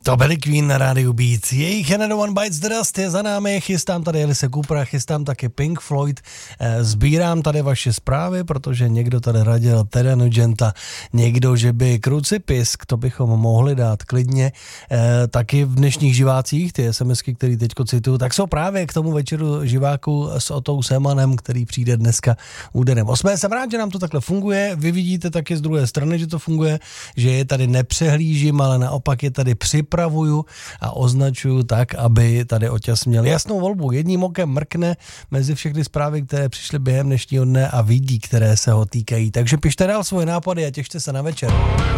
To byli Queen na rádiu Beats. Jejich Another One Bites the Dust je za námi, chystám tady Alice Coopera, chystám taky Pink Floyd, sbírám tady vaše zprávy, protože někdo tady radil Teda Nugenta, někdo, že by Krucipisk, to bychom mohli dát klidně, taky v dnešních živácích, ty SMSky, který teďko cituju, tak jsou právě k tomu večeru živáku s Otou Semanem, který přijde dneska úderem 8. Jsem rád, že nám to takhle funguje, vy vidíte taky z druhé strany, že to funguje, že je tady nepřehlížím, ale naopak je tady připravuju a označuju tak, aby tady Oťas měl jasnou volbu. Jedním okem mrkne mezi všechny zprávy, které přišly během dnešního dne a vidí, které se ho týkají. Takže pište dál svoje nápady a těšte se na večer.